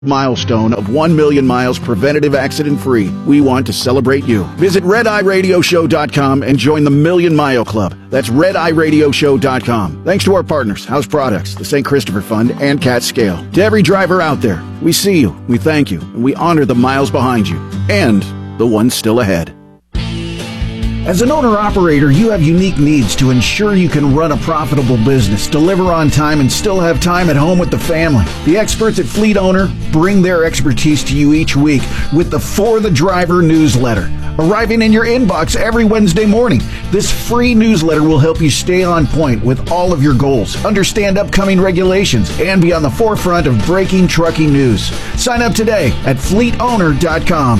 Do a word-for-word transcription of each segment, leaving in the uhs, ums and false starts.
Milestone of one million miles preventative accident-free. We want to celebrate you. Visit red eye radio show dot com and join the Million Mile Club. That's red eye radio show dot com. Thanks to our partners, House Products, the Saint Christopher Fund, and Cat Scale. To every driver out there, we see you, we thank you, and we honor the miles behind you, and the ones still ahead. As an owner-operator, you have unique needs to ensure you can run a profitable business, deliver on time, and still have time at home with the family. The experts at Fleet Owner bring their expertise to you each week with the For the Driver newsletter, arriving in your inbox every Wednesday morning. This free newsletter will help you stay on point with all of your goals, understand upcoming regulations, and be on the forefront of breaking trucking news. Sign up today at fleet owner dot com.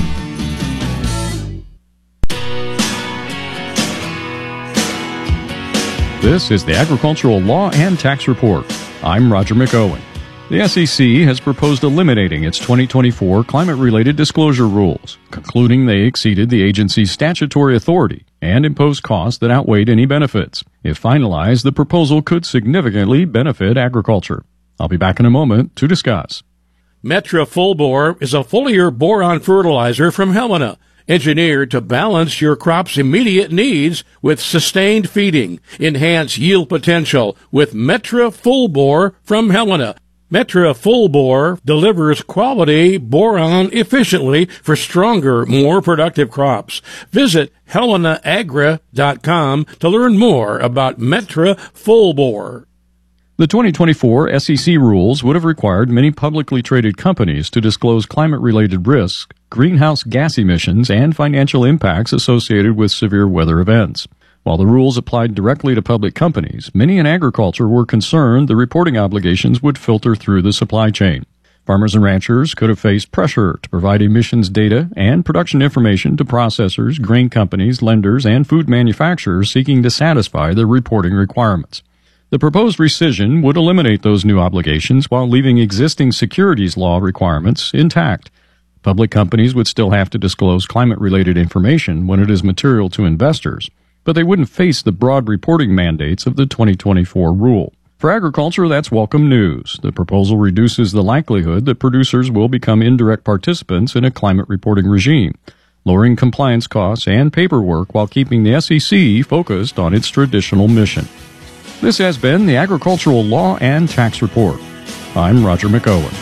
This is the Agricultural Law and Tax Report. I'm Roger McOwen. The S E C has proposed eliminating its twenty twenty-four climate-related disclosure rules, concluding they exceeded the agency's statutory authority and imposed costs that outweighed any benefits. If finalized, the proposal could significantly benefit agriculture. I'll be back in a moment to discuss. Metra Full-Bore is a foliar boron fertilizer from Helena, engineered to balance your crop's immediate needs with sustained feeding. Enhance yield potential with Metra Full-Bore from Helena. Metra Full-Bore delivers quality boron efficiently for stronger, more productive crops. Visit helena agra dot com to learn more about Metra Full-Bore. The twenty twenty-four S E C rules would have required many publicly traded companies to disclose climate-related risks, greenhouse gas emissions, and financial impacts associated with severe weather events. While the rules applied directly to public companies, many in agriculture were concerned the reporting obligations would filter through the supply chain. Farmers and ranchers could have faced pressure to provide emissions data and production information to processors, grain companies, lenders, and food manufacturers seeking to satisfy their reporting requirements. The proposed rescission would eliminate those new obligations while leaving existing securities law requirements intact. Public companies would still have to disclose climate-related information when it is material to investors, but they wouldn't face the broad reporting mandates of the twenty twenty-four rule. For agriculture, that's welcome news. The proposal reduces the likelihood that producers will become indirect participants in a climate reporting regime, lowering compliance costs and paperwork while keeping the S E C focused on its traditional mission. This has been the Agricultural Law and Tax Report. I'm Roger McOwen.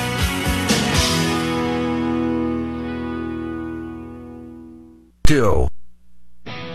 Two.